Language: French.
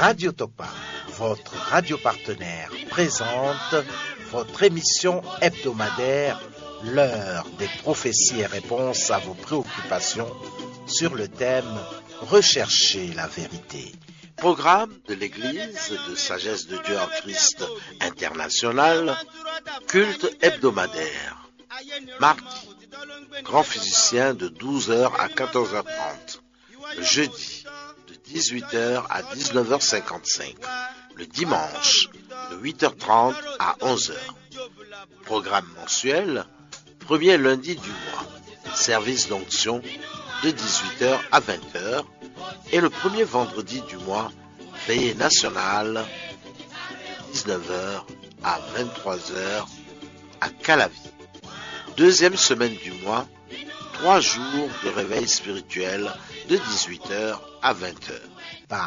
Radio Topa, votre radio partenaire, présente votre émission hebdomadaire, l'heure des prophéties et réponses à vos préoccupations sur le thème « Rechercher la vérité ». Programme de l'Église de Sagesse de Dieu en Christ international, culte hebdomadaire. Mardi, grand physicien de 12h à 14h30. Le jeudi, de 18h à 19h55. Le dimanche, de 8h30 à 11h. Programme mensuel, premier lundi du mois. Service d'onction de 18h à 20h. Et le premier vendredi du mois, veillée nationale de 19h à 23h à Calavi. Deuxième semaine du mois, 3 jours de réveil spirituel de 18h à 20h.